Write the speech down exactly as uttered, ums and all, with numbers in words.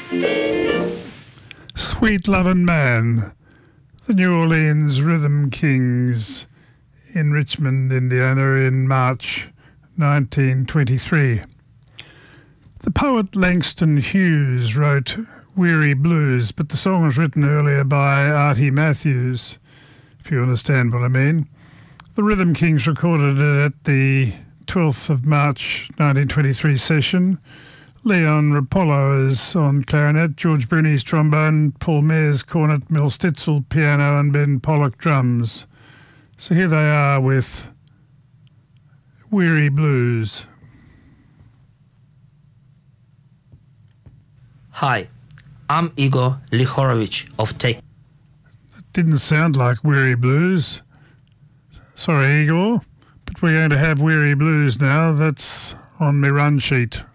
Sweet Lovin' Man, the New Orleans Rhythm Kings in Richmond, Indiana in March nineteen twenty-three. The poet Langston Hughes wrote Weary Blues, but the song was written earlier by Artie Matthews, if you understand what I mean. The Rhythm Kings recorded it at the twelfth of March nineteen twenty-three session. Leon Rapallo is on clarinet, George Bruni's trombone, Paul Mayer's cornet, Mel Stitzel piano and Ben Pollock drums. So here they are with Weary Blues. Hi, I'm Igor Lihorovich of Take. It didn't sound like Weary Blues. Sorry, Igor, but we're going to have Weary Blues now. That's on my run sheet.